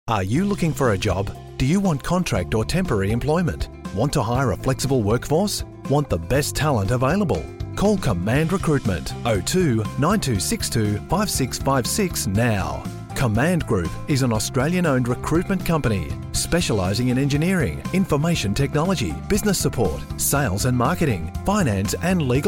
Are you looking for a job? Do you want contract or temporary employment? Want to hire a flexible workforce? Want the best talent available? Call Command Recruitment 02 9262 5656 now. Command Group is an Australian-owned recruitment company specialising in engineering, information technology, business support, sales and marketing, finance and legal